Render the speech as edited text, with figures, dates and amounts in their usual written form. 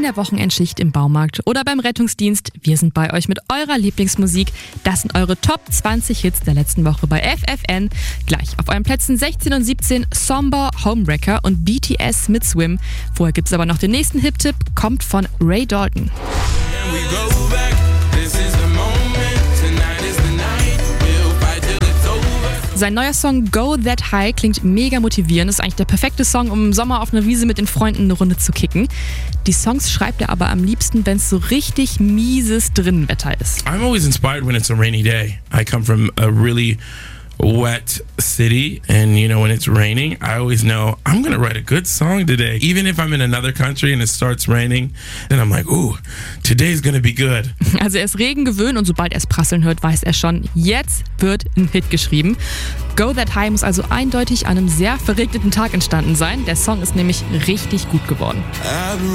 der Wochenendschicht im Baumarkt oder beim Rettungsdienst. Wir sind bei euch mit eurer Lieblingsmusik. Das sind eure Top 20 Hits der letzten Woche bei FFN. Gleich auf euren Plätzen 16 und 17 Somber, Homewrecker und BTS mit Swim. Vorher gibt es aber noch den nächsten Hip-Tipp, kommt von Ray Dalton. Sein neuer Song Go That High klingt mega motivierend. Ist eigentlich der perfekte Song, um im Sommer auf einer Wiese mit den Freunden eine Runde zu kicken. Die Songs schreibt er aber am liebsten, wenn es so richtig mieses Drinnenwetter ist. I'm always inspired when it's a rainy day. I come from a really wet city, and when it's raining, I always know I'm gonna write a good song today. Even if I'm in another country and it starts raining, then I'm like, ooh, today's gonna be good. Also er ist Regen gewöhnt und sobald er es prasseln hört, weiß er schon, jetzt wird ein Hit geschrieben. Go That High muss also eindeutig an einem sehr verregneten Tag entstanden sein. Der Song ist nämlich richtig gut geworden.